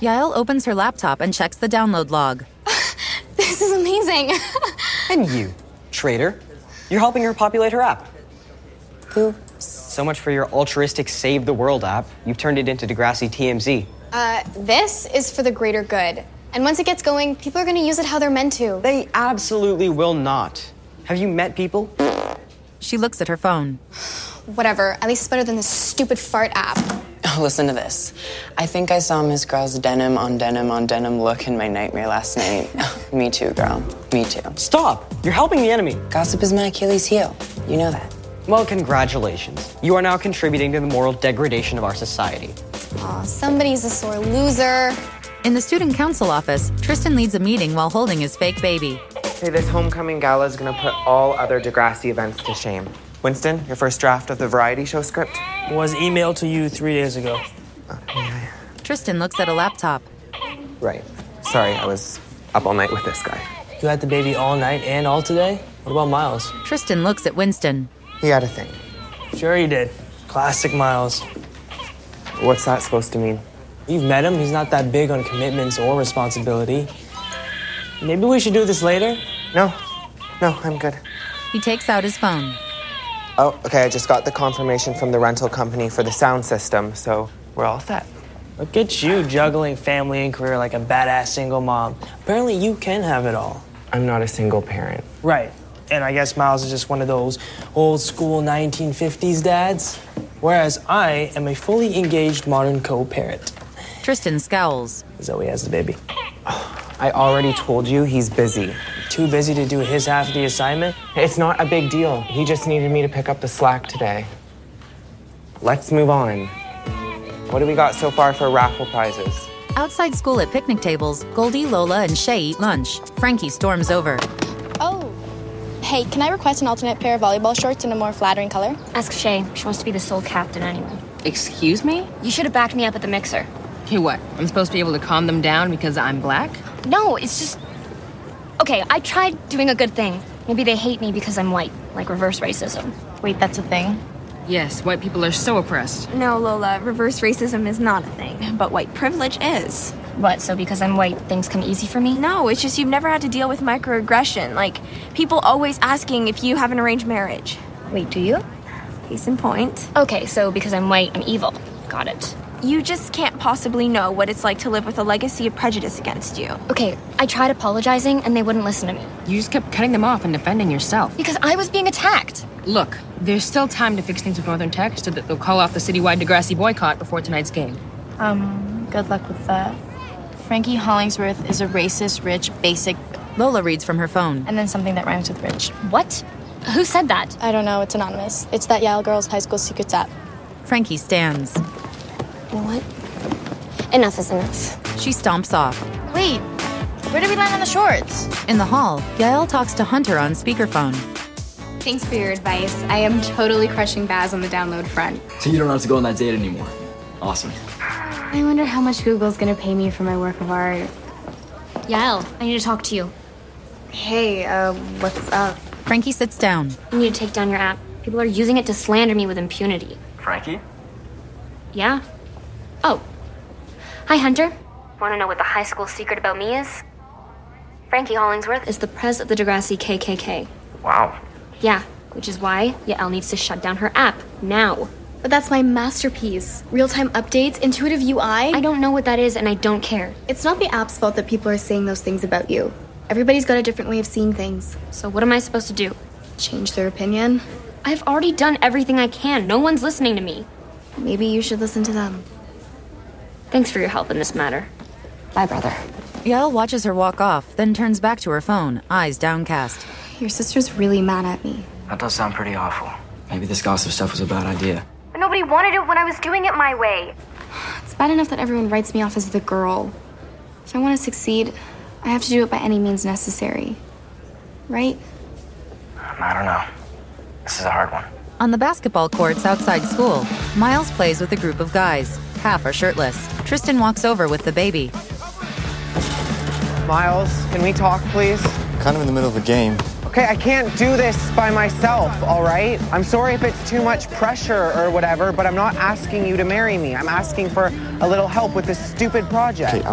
Yael opens her laptop and checks the download log. This is amazing. And you, traitor. You're helping her populate her app. Who? So much for your altruistic Save the World app. You've turned it into Degrassi TMZ. This is for the greater good. And once it gets going, people are going to use it how they're meant to. They absolutely will not. Have you met people? She looks at her phone. Whatever. At least it's better than this stupid fart app. Listen to this. I think I saw Miss Girl's denim on denim on denim look in my nightmare last night. Me too, girl. Me too. Stop! You're helping the enemy. Gossip is my Achilles heel. You know that. Well, congratulations. You are now contributing to the moral degradation of our society. Aw, somebody's a sore loser. In the student council office, Tristan leads a meeting while holding his fake baby. Hey, this homecoming gala is gonna put all other Degrassi events to shame. Winston, your first draft of the variety show script? Was emailed to you 3 days ago. Tristan looks at a laptop. Right. Sorry, I was up all night with this guy. You had the baby all night and all today? What about Miles? Tristan looks at Winston. He had a thing. Sure he did. Classic Miles. What's that supposed to mean? You've met him. He's not that big on commitments or responsibility. Maybe we should do this later? No, I'm good. He takes out his phone. Oh, okay, I just got the confirmation from the rental company for the sound system, so we're all set. Look at you juggling family and career like a badass single mom. Apparently you can have it all. I'm not a single parent. Right. And I guess Miles is just one of those old school 1950s dads. Whereas I am a fully engaged modern co-parent. Tristan scowls. Zoe has the baby. I already told you he's busy. Too busy to do his half of the assignment? It's not a big deal. He just needed me to pick up the slack today. Let's move on. What do we got so far for raffle prizes? Outside school at picnic tables, Goldie, Lola, and Shay eat lunch. Frankie storms over. Oh. Hey, can I request an alternate pair of volleyball shorts in a more flattering color? Ask Shay. She wants to be the sole captain anyway. Excuse me? You should have backed me up at the mixer. Hey, what? I'm supposed to be able to calm them down because I'm black? No, it's just... Okay, I tried doing a good thing. Maybe they hate me because I'm white, like reverse racism. Wait, that's a thing? Yes, white people are so oppressed. No, Lola, reverse racism is not a thing, but white privilege is. What, so because I'm white, things come easy for me? No, it's just you've never had to deal with microaggression. Like, people always asking if you have an arranged marriage. Wait, do you? Case in point. Okay, so because I'm white, I'm evil. Got it. You just can't possibly know what it's like to live with a legacy of prejudice against you. Okay, I tried apologizing and they wouldn't listen to me. You just kept cutting them off and defending yourself. Because I was being attacked. Look, there's still time to fix things with Northern Tech so that they'll call off the citywide Degrassi boycott before tonight's game. Good luck with that. Frankie Hollingsworth is a racist, rich, basic... Lola reads from her phone. And then something that rhymes with rich. What? Who said that? I don't know. It's anonymous. It's that Yale Girls High School Secrets app. Frankie stands. You know what? Enough is enough. She stomps off. Wait, where did we land on the shorts? In the hall, Yael talks to Hunter on speakerphone. Thanks for your advice. I am totally crushing Baz on the download front. So you don't have to go on that date anymore. Awesome. I wonder how much Google's gonna pay me for my work of art. Yael, I need to talk to you. Hey, what's up? Frankie sits down. You need to take down your app. People are using it to slander me with impunity. Frankie? Yeah? Oh. Hi, Hunter. Want to know what the high school secret about me is? Frankie Hollingsworth is the prez of the Degrassi KKK. Wow. Yeah, which is why Yael needs to shut down her app, now. But that's my masterpiece. Real-time updates, intuitive UI. I don't know what that is, and I don't care. It's not the app's fault that people are saying those things about you. Everybody's got a different way of seeing things. So what am I supposed to do? Change their opinion? I've already done everything I can. No one's listening to me. Maybe you should listen to them. Thanks for your help in this matter. Bye, brother. Yael watches her walk off, then turns back to her phone, eyes downcast. Your sister's really mad at me. That does sound pretty awful. Maybe this gossip stuff was a bad idea. But nobody wanted it when I was doing it my way. It's bad enough that everyone writes me off as the girl. If I want to succeed, I have to do it by any means necessary. Right? I don't know. This is a hard one. On the basketball courts outside school, Miles plays with a group of guys. Half are shirtless. Tristan walks over with the baby. Miles, can we talk, please? Kind of in the middle of a game. Okay, I can't do this by myself, all right? I'm sorry if it's too much pressure or whatever, but I'm not asking you to marry me. I'm asking for a little help with this stupid project. Okay,